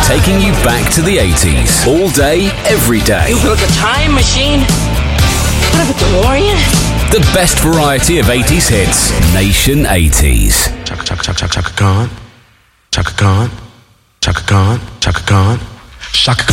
taking you back to the 80s. All day, every day. You built a time machine? What of a DeLorean? The best variety of 80s hits. Nation 80s. Chaka chaka chaka chaka chaka gone. Chaka gone. Chaka gone. Chaka gone. Chaka